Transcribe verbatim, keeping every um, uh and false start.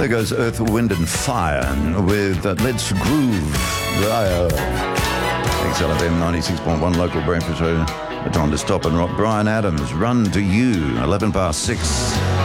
There goes Earth, Wind and Fire with uh, Let's Groove. Uh, X L F M ninety-six point one local breakfast show. The time to stop and rock. Brian Adams, Run to You, eleven past six.